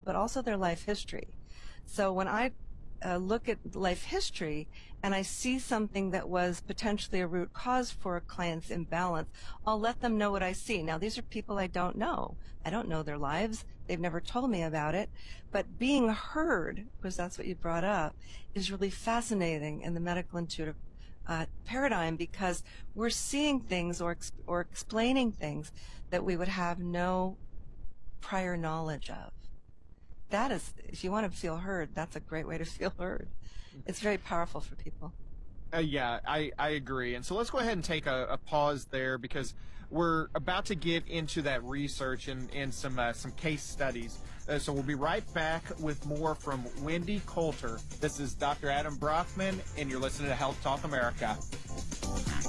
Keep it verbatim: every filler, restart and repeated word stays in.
but also their life history. So when I uh, look at life history and I see something that was potentially a root cause for a client's imbalance, I'll let them know what I see. Now, these are people I don't know. I don't know their lives. They've never told me about it. But being heard, because that's what you brought up, is really fascinating in the medical intuitive uh, paradigm, because we're seeing things or, ex- or explaining things that we would have no prior knowledge of. That is, if you want to feel heard, that's a great way to feel heard. It's very powerful for people. Uh, yeah, I, I agree. And so let's go ahead and take a, a pause there, because we're about to get into that research and, and some uh, some case studies. Uh, so we'll be right back with more from Wendy Coulter. This is Doctor Adam Brockman, and you're listening to Health Talk America.